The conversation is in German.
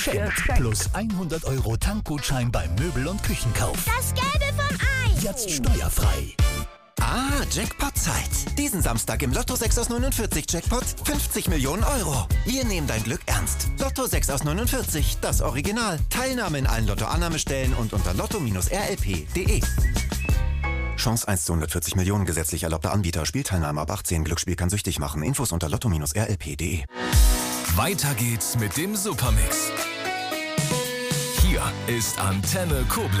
Plus 100 € Tankgutschein beim Möbel- und Küchenkauf. Das Gelbe vom Ei. Jetzt steuerfrei. Ah, Jackpot-Zeit. Diesen Samstag im Lotto 6 aus 49 Jackpot 50 Millionen €. Wir nehmen dein Glück ernst. Lotto 6 aus 49, das Original. Teilnahme in allen Lotto-Annahmestellen und unter lotto-rlp.de. Chance 1 zu 140 Millionen, gesetzlich erlaubter Anbieter. Spielteilnahme ab 18. Glücksspiel kann süchtig machen. Infos unter lotto-rlp.de. Weiter geht's mit dem Supermix. Hier ist Antenne Koblenz.